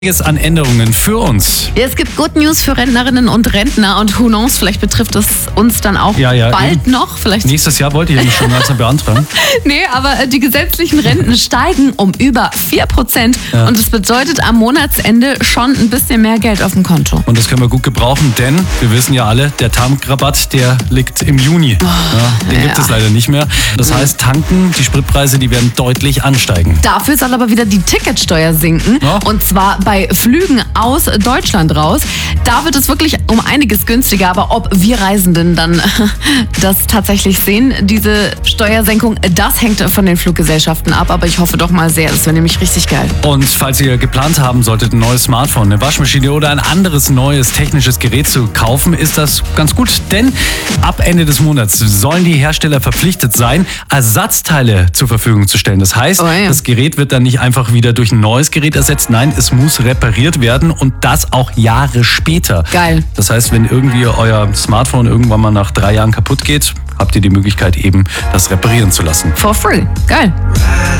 An Änderungen für uns. Ja, es gibt Good News für Rentnerinnen und Rentner und who knows, vielleicht betrifft es uns dann auch bald noch. Vielleicht. Nächstes Jahr wollte ich eigentlich schon langsam beantragen. Nee, aber die gesetzlichen Renten steigen um über 4%. Ja. Und das bedeutet am Monatsende schon ein bisschen mehr Geld auf dem Konto. Und das können wir gut gebrauchen, denn wir wissen ja alle, der Tankrabatt, der liegt im Juni. Den gibt es leider nicht mehr. Das heißt, tanken, die Spritpreise, die werden deutlich ansteigen. Dafür soll aber wieder die Ticketsteuer sinken. Ja. Und zwar bei Flügen aus Deutschland raus. Da wird es wirklich um einiges günstiger. Aber ob wir Reisenden dann das tatsächlich sehen, diese Steuersenkung, das hängt von den Fluggesellschaften ab. Aber ich hoffe doch mal sehr, das wäre nämlich richtig geil. Und falls ihr geplant haben solltet, ein neues Smartphone, eine Waschmaschine oder ein anderes neues technisches Gerät zu kaufen, ist das ganz gut. Denn ab Ende des Monats sollen die Hersteller verpflichtet sein, Ersatzteile zur Verfügung zu stellen. Das heißt, das Gerät wird dann nicht einfach wieder durch ein neues Gerät ersetzt. Nein, es muss repariert werden und das auch Jahre später. Geil. Das heißt, wenn irgendwie euer Smartphone irgendwann mal nach 3 Jahren kaputt geht, habt ihr die Möglichkeit eben, das reparieren zu lassen. For free. Geil.